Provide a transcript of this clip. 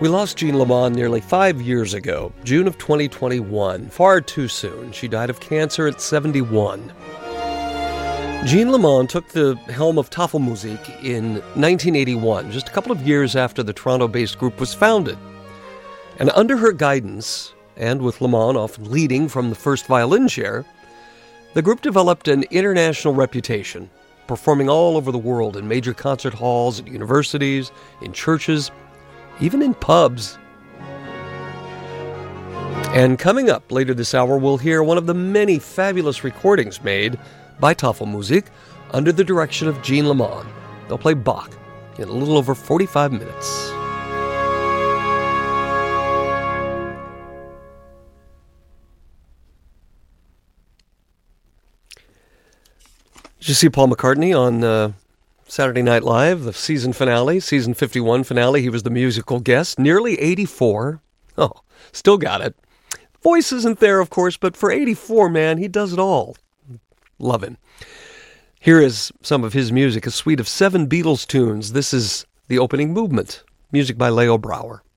We lost Jean Lamont nearly 5 years ago, June of 2021. Far too soon. She died of cancer at 71. Jean Lamont took the helm of Tafelmusik in 1981, just a couple of years after the Toronto-based group was founded. And under her guidance, and with Lamont often leading from the first violin chair, the group developed an international reputation, performing all over the world in major concert halls, at universities, in churches, even in pubs. And coming up later this hour, we'll hear one of the many fabulous recordings made by Tafelmusik under the direction of Jean Lamont. They'll play Bach in a little over 45 minutes. Did you see Paul McCartney on Saturday Night Live, the season finale, season 51 finale? He was the musical guest, nearly 84. Oh, still got it. Voice isn't there, of course, but for 84, man, he does it all. Love him. Here is some of his music, a suite of 7 Beatles tunes. This is the opening movement, music by Leo Brouwer.